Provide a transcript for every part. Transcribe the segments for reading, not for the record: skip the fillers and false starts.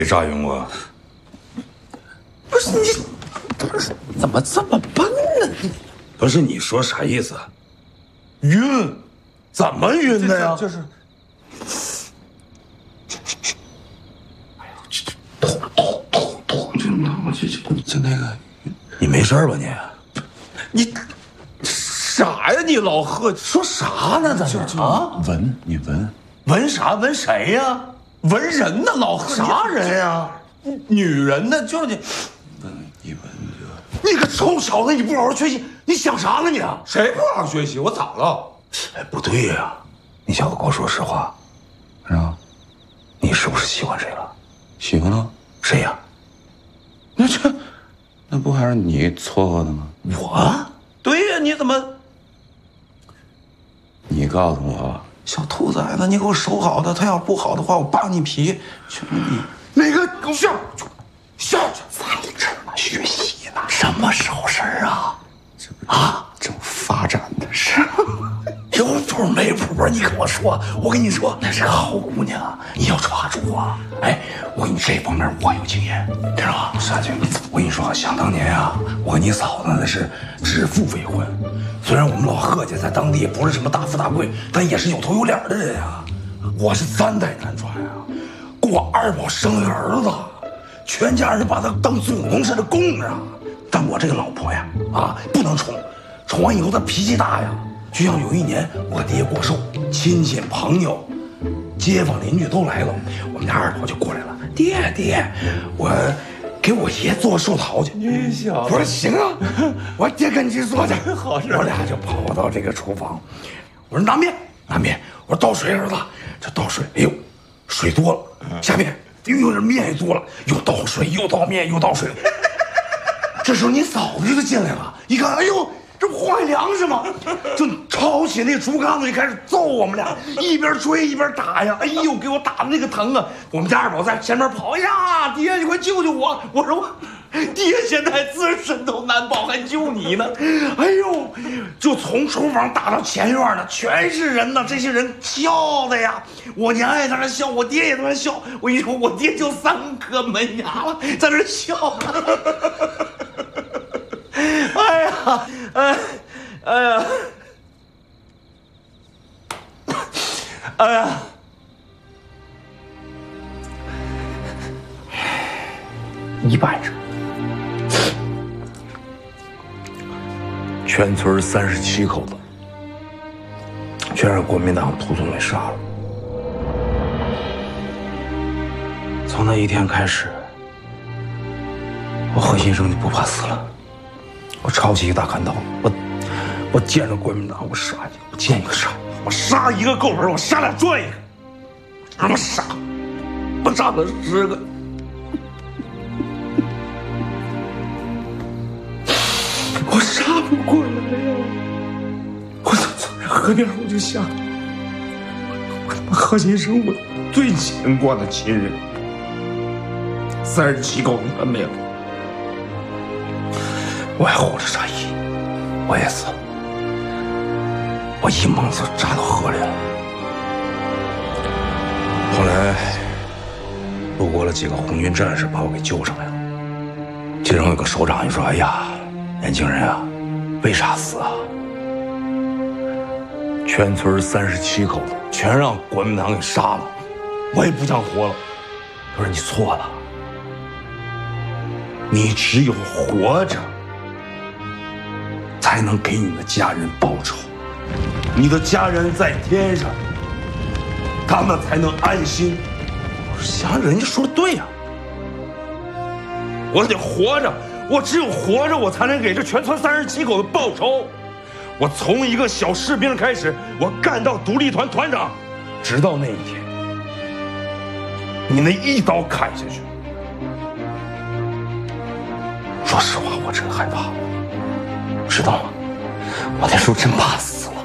炸晕过？ 不是你，不是怎么这么笨呢？ 不是你说啥意思？晕？怎么晕的呀？ 就是，哎呦，这痛，这那个， 你没事吧你啥呀？你老贺说啥呢？这是啊？ 你闻闻啥？闻谁呀？ 闻人呢？老贺啥人呀？ 女人呢？就是你。 你闻就你个臭小子！你不好好学习，你想啥呢你？ 谁不好好学习？我咋了？ 哎，不对呀，你小子给我说实话， 是啊， 你是不是喜欢谁了？ 喜欢了谁呀？ 那不还是你撮合的吗？ 我？ 对呀，你怎么？你告诉我，小兔崽子，你给我收好他，他要不好的话，我扒你皮。去你那个笑在这儿呢，学习呢。 什么时候事儿啊？ 这不啊，正发展的是。 有谱没谱？你跟我说，我跟你说，那是个好姑娘，你要抓住啊！哎，我跟你这方面我有经验，知道吧？ 啥经验？ 我跟你说，想当年啊，我跟你嫂子那是指腹为婚。虽然我们老贺家在当地也不是什么大富大贵，但也是有头有脸的人呀。我是3代难传呀，给我二宝生了个儿子，全家人把他当祖宗似的供着。但我这个老婆呀，啊，不能宠，宠完以后她脾气大呀。就像有一年我爹过寿，亲戚朋友、街坊邻居都来了，我们家二宝就过来了。爹，我给我爷做寿桃去。 你小子， 我说行啊，我爹跟你去做去。 好事。 我俩就跑到这个厨房，我说拿面，我说倒水，儿子，这倒水，哎呦，水多了，下面又这面也多了，又倒水，又倒面，又倒水。这时候你嫂子就进来了，一看，哎呦。这不坏粮食吗？就抄起那竹竿子就开始揍我们俩，一边追一边打呀！哎呦，给我打的那个疼啊！我们家二宝在前面跑，哎呀，爹，你快救救我！我说爹现在自身都难保，还救你呢！哎呦，就从厨房打到前院呢，全是人呢，这些人笑的呀！我娘也在那笑，我爹也在那笑。我跟你说，我爹就3颗门牙了，在那笑。哎呀，哎呀，一晚上，全村37口子全让国民党屠总给杀了。从那一天开始，我何先生就不怕死了。我抄起一个大砍刀，我见着国民党，我杀一个，我见一个杀一个，我杀一个够本，我杀俩赚一个，让我杀，我杀了10个。我杀不过来呀！我从这河边我就想，我何先生我最牵挂的亲人，37口子全没了。我还活着啥意义？我也死了，我一猛子扎到河里了。后来路过了几个红军战士，把我给救上来了。其中有个首长就说：“哎呀，年轻人啊，为啥死啊？全村37口子全让国民党给杀了，我也不想活了。”他说：“你错了，你只有活着才能给你的家人报仇，你的家人在天上，他们才能安心。”我说想人家说的对呀，我得活着，我只有活着，我才能给这全村37口子报仇。我从一个小士兵开始，我干到独立团团长，直到那一天，你那一刀砍下去，说实话，我真害怕。知道吗？我那时候真怕死了，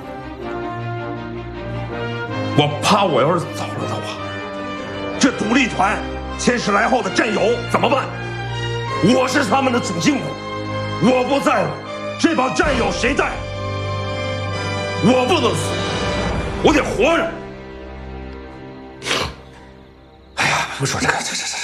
我怕我要是走了的话，这独立团1000来号的战友怎么办？我是他们的主心骨，我不在了，这帮战友谁带？我不能死，我得活着。哎呀，不说这个，这。